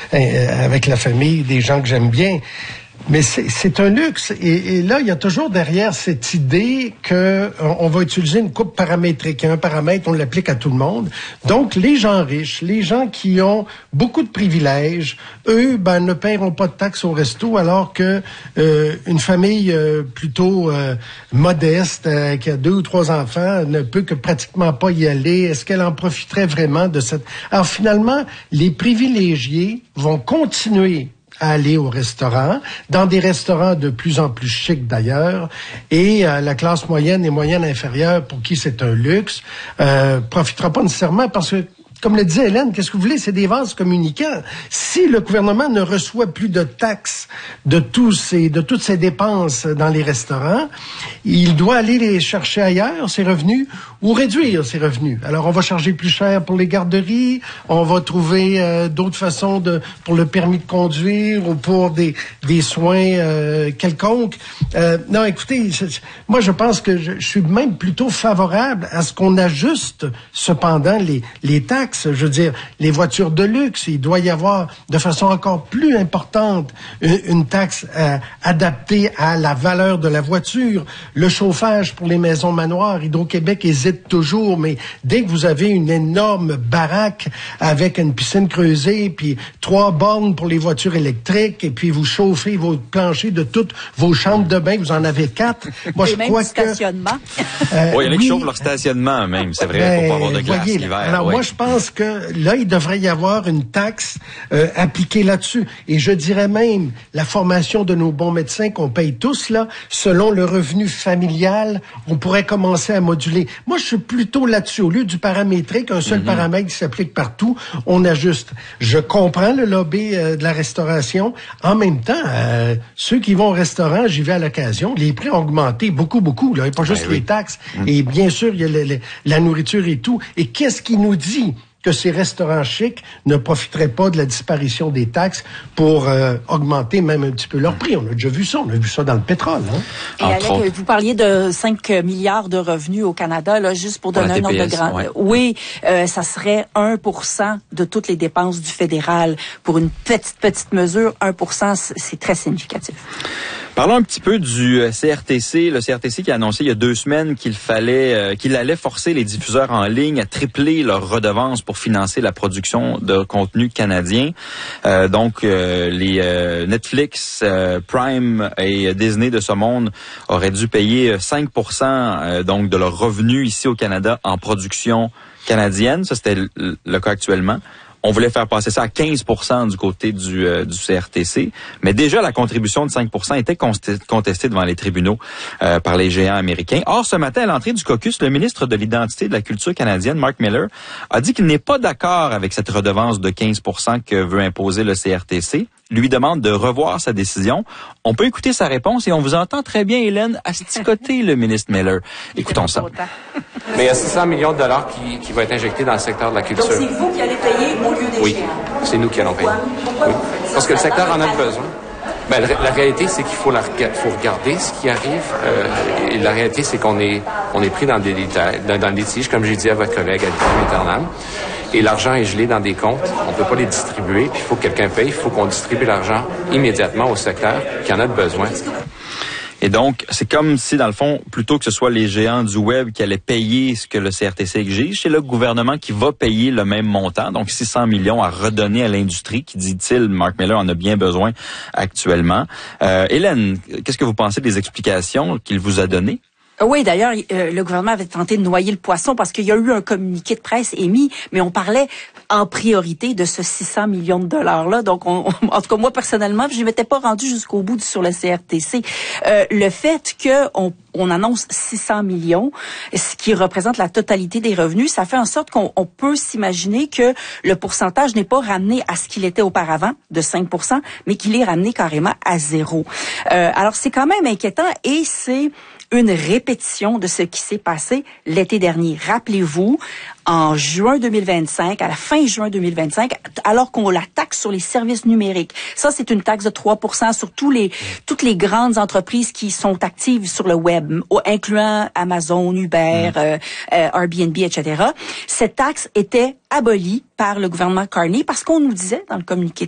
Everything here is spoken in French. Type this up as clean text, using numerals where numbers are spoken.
avec la famille, des gens que j'aime bien. Mais c'est un luxe. Et là, il y a toujours derrière cette idée que on va utiliser une coupe paramétrique. Il y a un paramètre, on l'applique à tout le monde. Donc, les gens riches, les gens qui ont beaucoup de privilèges, eux, ne paieront pas de taxes au resto, alors que une famille plutôt modeste, qui a 2 ou 3 enfants, ne peut que pratiquement pas y aller. Est-ce qu'elle en profiterait vraiment de cette... Alors, finalement, les privilégiés vont continuer à aller au restaurant, dans des restaurants de plus en plus chics d'ailleurs, et la classe moyenne et moyenne inférieure, pour qui c'est un luxe, profitera pas nécessairement parce que, comme le disait Hélène, qu'est-ce que vous voulez? C'est des vases communicants. Si le gouvernement ne reçoit plus de taxes de toutes ces dépenses dans les restaurants, il doit aller les chercher ailleurs, ses revenus, ou réduire ses revenus. Alors, on va charger plus cher pour les garderies, on va trouver d'autres façons pour le permis de conduire ou pour des soins quelconques. Non, écoutez, moi, je pense que je suis même plutôt favorable à ce qu'on ajuste cependant les taxes. Je veux dire, les voitures de luxe, il doit y avoir de façon encore plus importante une taxe adaptée à la valeur de la voiture. Le chauffage pour les maisons manoirs, Hydro-Québec hésite toujours, mais dès que vous avez une énorme baraque avec une piscine creusée, puis 3 bornes pour les voitures électriques, et puis vous chauffez vos planchers de toutes vos chambres de bain, vous en avez 4. Moi, je crois que... stationnement. Oui, il y en a qui chauffent leur stationnement même, c'est vrai, pour pas avoir de glace l'hiver. Alors, moi, je pense que là, il devrait y avoir une taxe appliquée là-dessus. Et je dirais même, la formation de nos bons médecins qu'on paye tous, là, selon le revenu familial, on pourrait commencer à moduler. Moi, je suis plutôt là-dessus. Au lieu du paramétrique, un seul paramètre qui s'applique partout, on ajuste. Je comprends le lobby de la restauration. En même temps, ceux qui vont au restaurant, j'y vais à l'occasion, les prix ont augmenté beaucoup, là. Et pas juste les taxes. Et bien sûr, il y a la nourriture et tout. Et qu'est-ce qui nous dit que ces restaurants chics ne profiteraient pas de la disparition des taxes pour augmenter même un petit peu leur prix? On a déjà vu ça. On a vu ça dans le pétrole. Hein? Et Alec, vous parliez de 5 milliards de revenus au Canada, là, juste pour donner un nombre de grand... Ouais. Oui, ça serait 1% de toutes les dépenses du fédéral. Pour une petite mesure, 1%, c'est très significatif. Parlons un petit peu du CRTC. Le CRTC qui a annoncé il y a 2 semaines qu'il allait forcer les diffuseurs en ligne à tripler leurs redevances pour financer la production de contenu canadien. Donc, les Netflix, Prime et Disney de ce monde auraient dû payer 5% donc de leurs revenus ici au Canada en production canadienne. Ça, c'était le cas actuellement. On voulait faire passer ça à 15% du côté du CRTC, mais déjà la contribution de 5% était contestée devant les tribunaux par les géants américains. Or, ce matin, à l'entrée du caucus, le ministre de l'Identité et de la Culture canadienne, Mark Miller, a dit qu'il n'est pas d'accord avec cette redevance de 15% que veut imposer le CRTC. Lui demande de revoir sa décision. On peut écouter sa réponse et on vous entend très bien, Hélène, asticoter le ministre Miller. Écoutons ça. Mais il y a 600 millions de dollars qui vont être injectés dans le secteur de la culture. Donc, c'est vous qui allez payer au lieu des géants? Oui, c'est nous qui allons payer. Oui. Parce que le secteur en a besoin. Ben, la réalité, c'est qu'il faut regarder ce qui arrive. Et la réalité, c'est qu'on est pris dans des litiges, comme j'ai dit à votre collègue, à l'État maternelle. Et l'argent est gelé dans des comptes. On ne peut pas les distribuer. Puis il faut que quelqu'un paye. Il faut qu'on distribue l'argent immédiatement au secteur qui en a besoin. Et donc, c'est comme si, dans le fond, plutôt que ce soit les géants du web qui allaient payer ce que le CRTC exige, c'est le gouvernement qui va payer le même montant, donc 600 millions à redonner à l'industrie, qui, dit-il, Mark Miller en a bien besoin actuellement. Hélène, qu'est-ce que vous pensez des explications qu'il vous a données? Oui, d'ailleurs, le gouvernement avait tenté de noyer le poisson parce qu'il y a eu un communiqué de presse émis, mais on parlait en priorité de ce 600 millions de dollars-là. Donc, en tout cas, moi, personnellement, je ne m'étais pas rendu jusqu'au bout sur le CRTC. Le fait qu'on annonce 600 millions, ce qui représente la totalité des revenus, ça fait en sorte qu'on peut s'imaginer que le pourcentage n'est pas ramené à ce qu'il était auparavant, de 5%, mais qu'il est ramené carrément à 0. Alors, c'est quand même inquiétant et c'est une répétition de ce qui s'est passé l'été dernier. Rappelez-vous, en juin 2025, à la fin juin 2025, alors qu'on la taxe sur les services numériques. Ça, c'est une taxe de 3% sur toutes les grandes entreprises qui sont actives sur le web, incluant Amazon, Uber, Airbnb, etc. Cette taxe était abolie par le gouvernement Carney parce qu'on nous disait dans le communiqué